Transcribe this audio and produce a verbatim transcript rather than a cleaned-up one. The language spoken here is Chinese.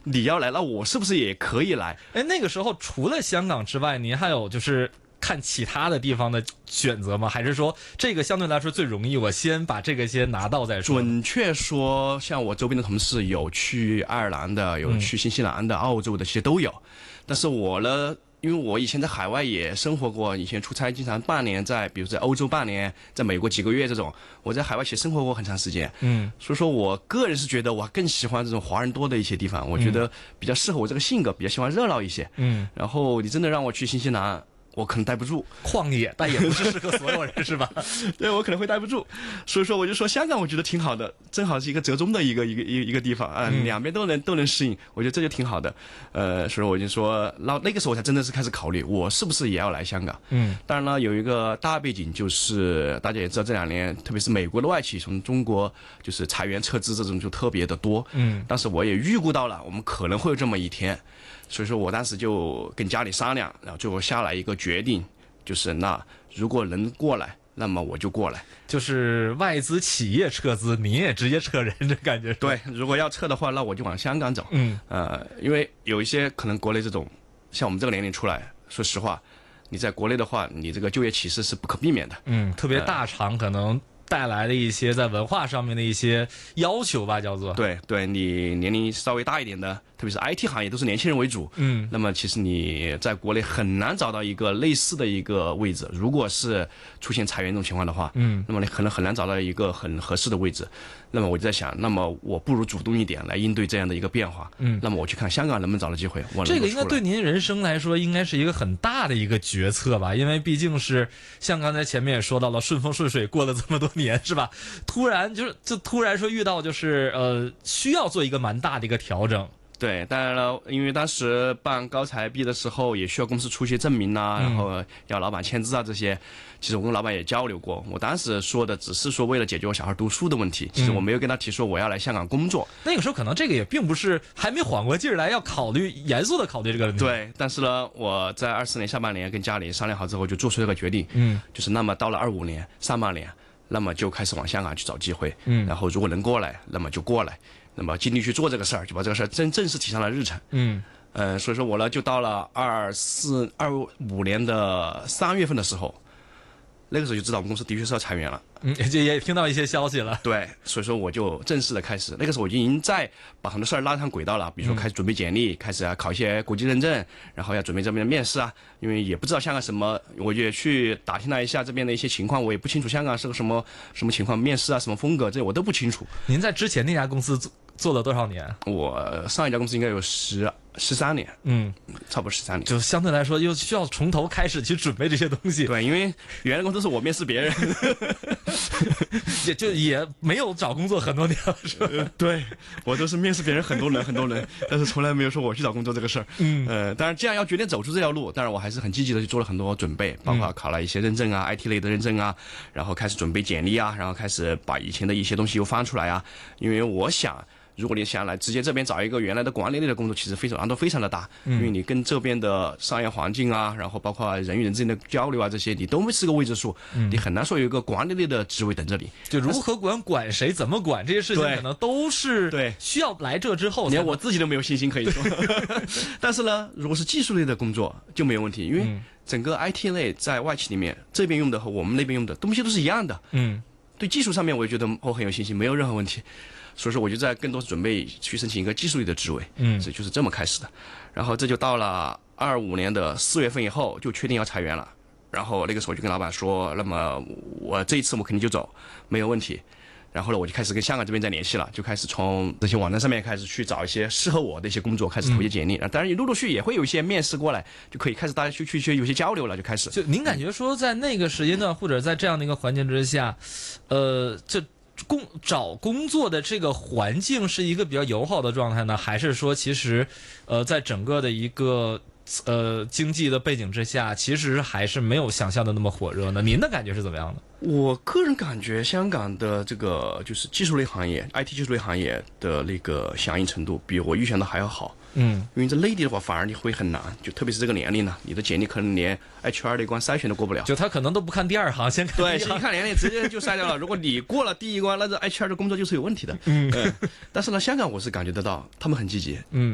你要来，那我是不是也可以来？ 哎，那个时候除了香港之外，您还有就是看其他的地方的选择吗？还是说这个相对来说最容易，我先把这个先拿到再说？ 准确说，像我周边的同事有去爱尔兰的，有去新西兰的、嗯、澳洲的，其实都有。但是我呢，因为我以前在海外也生活过，以前出差经常半年在，比如在欧洲半年，在美国几个月这种，我在海外其实生活过很长时间。嗯，所以说我个人是觉得我更喜欢这种华人多的一些地方，我觉得比较适合我这个性格，比较喜欢热闹一些。嗯，然后你真的让我去新西兰，我可能待不住， 旷野，但也不是适合所有人，是吧？ 对，我可能会待不住，所以说我就说香港，我觉得挺好的，正好是一个折中的一个一个一个一个地方啊、呃嗯，两边都能都能适应，我觉得这就挺好的。呃，所以我就说，那那个时候我才真的是开始考虑，我是不是也要来香港？嗯，当然了，有一个大背景就是大家也知道，这两年特别是美国的外企从中国就是裁员撤资这种就特别的多。嗯，当时我也预估到了，我们可能会有这么一天。所以说我当时就跟家里商量，然后最后下来一个决定，就是那如果能过来，那么我就过来。 就是外资企业撤资，你也直接撤人，这感觉。 对，如果要撤的话，那我就往香港走。嗯，呃，因为有一些可能国内这种，像我们这个年龄出来，说实话，你在国内的话，你这个就业歧视是不可避免的。 嗯，特别大厂可能带来的一些在文化上面的一些要求吧，叫做。 对对，你年龄稍微大一点的，特别是 I T 行业都是年轻人为主，嗯，那么其实你在国内很难找到一个类似的一个位置，如果是出现裁员这种情况的话，嗯，那么你可能很难找到一个很合适的位置。那么我就在想，那么我不如主动一点来应对这样的一个变化，嗯，那么我去看香港能不能找到机会。我这个应该对您人生来说应该是一个很大的一个决策吧，因为毕竟是像刚才前面也说到了，顺风顺水过了这么多年，是吧？突然就是就突然说遇到就是呃需要做一个蛮大的一个调整。 对，当然了，因为当时办高才毕的时候，也需要公司出一些证明啊，然后要老板签字啊这些。其实我跟老板也交流过，我当时说的只是说为了解决我小孩读书的问题，其实我没有跟他提说我要来香港工作。 嗯、那个时候可能这个也并不是还没缓过劲儿来，要考虑严肃的考虑这个问题。 对，但是呢，我在二四年下半年跟家里商量好之后，就做出这个决定。嗯，就是那么到了二五年上半年，那么就开始往香港去找机会。嗯，然后如果能过来，那么就过来。那么尽力去做这个事儿，就把这个事儿正正式提上了日程。嗯，呃，所以说我呢就到了二四二五年的三月份的时候，那个时候就知道我们公司的确是要裁员了。 嗯，也也听到一些消息了。 对，所以说我就正式的开始，那个时候我就已经在把很多事儿拉上轨道了，比如说开始准备简历，嗯、开始啊考一些国际认证，然后要准备这边的面试啊，因为也不知道香港什么，我也去打听了一下这边的一些情况，我也不清楚香港是个什么什么情况，面试啊什么风格，这我都不清楚。 您在之前那家公司做做了多少年？ 我上一家公司应该有十十三年，嗯，差不多十三年， 就相对来说又需要从头开始去准备这些东西。 对，因为原来公司是我面试别人。 也就也没有找工作很多年了，是吧？ 呃、对，我都是面试别人很多人很多人，但是从来没有说我去找工作这个事儿。嗯，呃，当然，既然要决定走出这条路，当然我还是很积极的去做了很多准备，包括考了一些认证啊、嗯、I T 类的认证啊，然后开始准备简历啊，然后开始把以前的一些东西又翻出来啊，因为我想。如果你想来直接这边找一个原来的管理类的工作，其实非常难度非常的大，嗯、因为你跟这边的商业环境啊，然后包括人与人之间的交流啊，这些你都是个未知数，嗯、你很难说有一个管理类的职位等着你。 就如何管、管谁、怎么管这些事情，可能都是对需要来这之后， 连我自己都没有信心可以说。但是呢，如果是技术类的工作就没有问题，因为整个 I T 类在外企里面，这边用的和我们那边用的东西都是一样的。嗯，对技术上面我也觉得我很有信心，没有任何问题。所以说我就在更多准备去申请一个技术类的职位，嗯，这就是这么开始的。然后这就到了二五年的四月份以后，就确定要裁员了。然后那个时候我就跟老板说，那么我这一次我肯定就走，没有问题。然后呢，我就开始跟香港这边在联系了，就开始从这些网站上面开始去找一些适合我的一些工作，开始投一些简历。嗯、当然，陆陆续也会有一些面试过来，就可以开始大家去去去有些交流了，就开始。 就您感觉说，在那个时间段，或者在这样的一个环境之下，呃，这。工找工作的这个环境是一个比较友好的状态呢，还是说其实，呃，在整个的一个呃经济的背景之下，其实还是没有想象的那么火热呢？您的感觉是怎么样的？ 我个人感觉，香港的这个就是技术类行业 ，I T 技术类行业的那个响应程度，比我预想的还要好。嗯，因为这内地的话，反而你会很难，就特别是这个年龄呢，你的简历可能连 H R 的一关筛选都过不了。 就他可能都不看第二行，先看对，先看年龄直接就筛掉了。如果你过了第一关，那这 H R 的工作就是有问题的。嗯，呃、但是呢，香港我是感觉得到，他们很积极。嗯。